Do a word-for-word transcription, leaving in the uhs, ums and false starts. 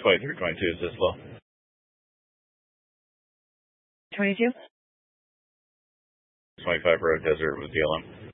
twenty-three twenty-two, is this low? twenty-two? twenty-five Road Desert with B L M.